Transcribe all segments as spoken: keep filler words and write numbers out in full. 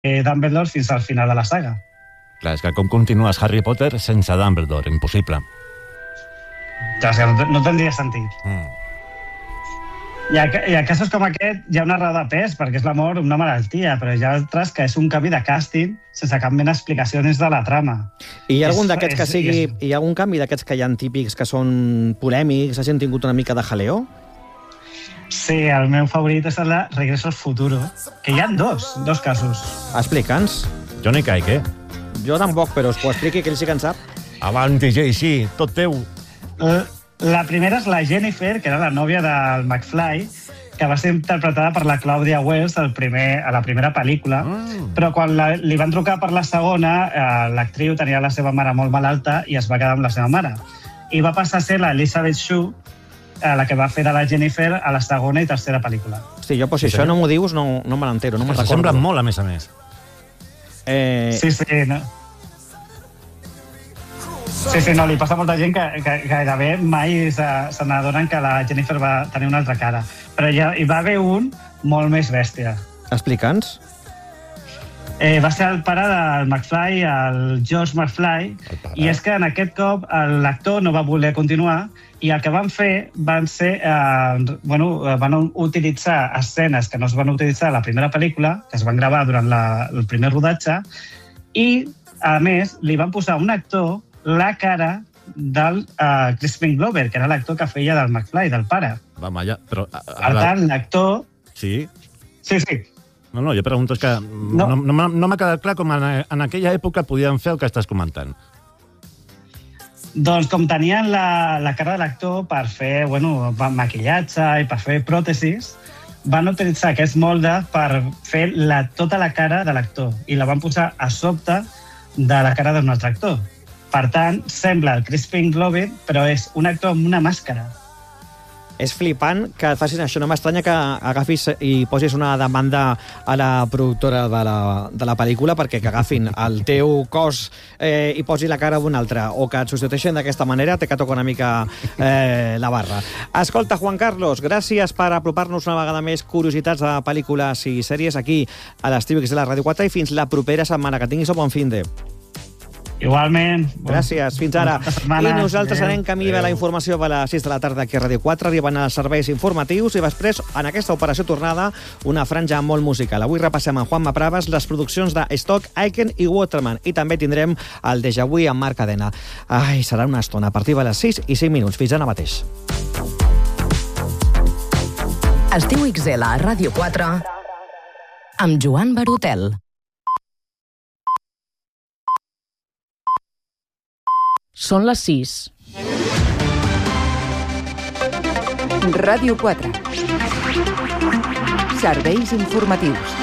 Dumbledore fins al final de la saga. Clar, és que com continues Harry Potter sense Dumbledore? Impossible. Ja, és que no, no tindria sentit. Mm. I a, I a casos com aquest hi ha una raó de pes, perquè és l'amor una malaltia, però hi ha altres que és un canvi de càsting sense cap mena d'explicació dins de la trama. I hi ha algun d'aquests que sigui... És... Hi ha algun canvi d'aquests que hi ha típics, que són polèmics, hagin tingut una mica de jaleo? Sí, el meu favorit és el de Regreso al Futuro, que hi ha dos, dos casos. Explica'ns. Jo no hi caic, eh? Jo tampoc, però us ho expliqui, que ell sí que en sap. Avanti, J C, tot teu. Uh, La primera és la Jennifer, que era la nòvia del McFly, que va ser interpretada per la Claudia Wells al primer, a la primera pel·lícula, mm. però quan la, li van trucar per la segona, eh, l'actriu tenia la seva mare molt malalta i es va quedar amb la seva mare. I va passar a ser la Elizabeth Shue, eh, la que va fer de la Jennifer a la segona i tercera pel·lícula. Sí, jo, pues, si sí, això sí. no m'ho dius, no, no me l'entero, no me'n recordo. Semblen molt, a més a més. Eh... Sí, sí, no? Sí, sí, no, li passa a molta gent que, que, que gairebé mai se, se n'adonen que la Jennifer va tenir una altra cara. Però ja, hi va haver un molt més bèstia. Explica'ns. Eh, va ser el pare del McFly, el George McFly, i és que en aquest cop l'actor no va voler continuar i el que van fer van ser... Eh, bueno, van utilitzar escenes que no es van utilitzar a la primera pel·lícula, que es van gravar durant la, el primer rodatge, i, a més, li van posar un actor la cara del uh, Crispin Glover, que era l'actor que feia del McFly, del pare. Va, Maya, però... A, a, per tant, l'actor... Sí? Sí, sí. No, no, jo pregunto, és que no, no, no, no m'ha quedat clar com en, en aquella època podien fer el que estàs comentant. Doncs com tenien la, la cara de l'actor per fer, bueno, maquillatge i per fer pròtesis, van utilitzar aquest molde per fer la, tota la cara de l'actor i la van posar a sobte de la cara d'un altre actor. Per tant, sembla el Crispin Glover, però és un actor amb una màscara. És flipant que facin això. No m'estranya que agafis i posis una demanda a la productora de la, de la pel·lícula perquè que agafin el teu cos eh, i posi la cara d'un altre, o que et substitueixen d'aquesta manera, té que tocar una mica eh, la barra. Escolta, Juan Carlos, gràcies per apropar-nos una vegada més curiositats de pel·lícules i sèries aquí a l'Estiu X de la Ràdio quatre i fins la propera setmana. Que tinguis un bon fin de... Igualment. Gràcies, fins ara. I nosaltres anem camí de la informació a les sis de la tarda aquí a Ràdio quatre, arribant als serveis informatius i després, en aquesta operació tornada, una franja molt musical. Avui repassem amb Juanma Pravas les produccions de Stock, Aiken i Waterman i també tindrem el Déjà Vu amb Marc Cadena. Ai, serà una estona, a partir de les sis i cinc minuts. Fins ara mateix. Estiu X L a Ràdio quatre amb Joan Barotel. Són les sis. Ràdio quatre. Serveis informatius.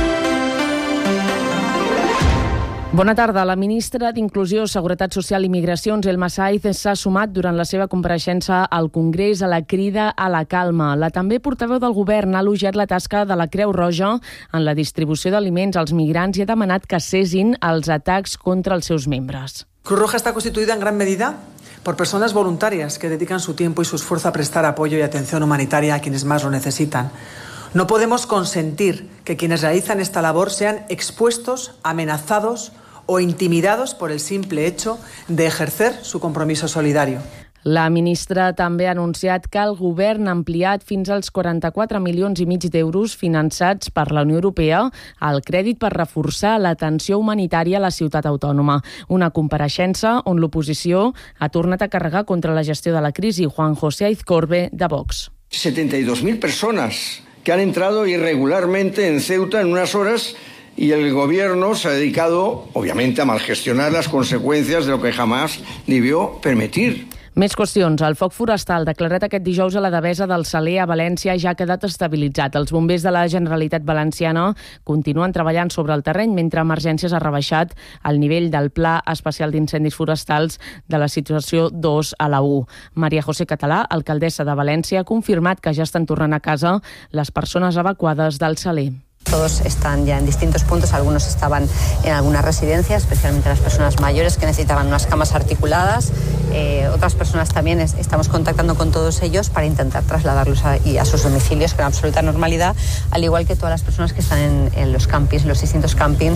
Bona tarda. La ministra d'Inclusió, Seguretat Social i Migracions, Elma Saiz, s'ha sumat durant la seva compareixença al Congrés a la crida a la calma. La també portaveu del govern ha elogiat la tasca de la Creu Roja en la distribució d'aliments als migrants i ha demanat que cessin els atacs contra els seus membres. Cruz Roja está constituida en gran medida por personas voluntarias que dedican su tiempo y su esfuerzo a prestar apoyo y atención humanitaria a quienes más lo necesitan. No podemos consentir que quienes realizan esta labor sean expuestos, amenazados o intimidados por el simple hecho de ejercer su compromiso solidario. La ministra també ha anunciat que el govern ha ampliat fins als quaranta-quatre milions i mig d'euros finançats per la Unió Europea al crèdit per reforçar l'atenció humanitària a la ciutat autònoma. Una compareixença on l'oposició ha tornat a carregar contra la gestió de la crisi. Juan José Aizcorbe, de Vox. setenta y dos mil personas que han entrado irregularmente en Ceuta en unas horas y el gobierno se ha dedicado, obviamente, a malgestionar las consecuencias de lo que jamás debió permitir. Més qüestions. El foc forestal declarat aquest dijous a la Devesa del Saler a València ja ha quedat estabilitzat. Els bombers de la Generalitat Valenciana continuen treballant sobre el terreny mentre Emergències ha rebaixat el nivell del Pla Especial d'Incendis Forestals de la situació dos a la u. Maria José Català, alcaldessa de València, ha confirmat que ja estan tornant a casa les persones evacuades del Saler. Todos están ya en distintos puntos, algunos estaban en algunas residencias, especialmente las personas mayores que necesitaban unas camas articuladas. Eh, otras personas también es, estamos contactando con todos ellos para intentar trasladarlos a, y a sus domicilios con absoluta normalidad, al igual que todas las personas que están en, en los campings, los distintos campings